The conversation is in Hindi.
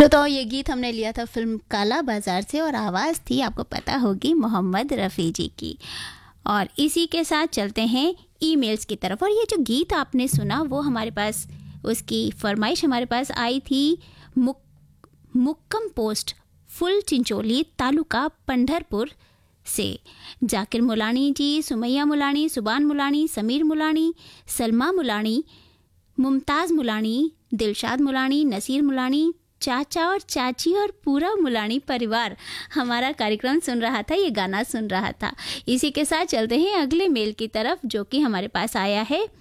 श्रोताओं, ये गीत हमने लिया था फिल्म काला बाजार से और आवाज़ थी, आपको पता होगी, मोहम्मद रफ़ी जी की। और इसी के साथ चलते हैं ईमेल्स की तरफ। और ये जो गीत आपने सुना वो हमारे पास, उसकी फरमाइश हमारे पास आई थी मुक्कम पोस्ट, फुल चिंचोली, तालुका पंढरपुर से। जाकिर मुलानी जी, सुमैया मुलानी, सुबान मुलानी, समीर मुलानी, सलमा मुलानी, मुमताज़ मुलानी, दिलशाद मुलानी, नसीर मुलानी, चाचा और चाची और पूरा मुलानी परिवार हमारा कार्यक्रम सुन रहा था, ये गाना सुन रहा था। इसी के साथ चलते हैं अगले मेल की तरफ, जो कि हमारे पास आया है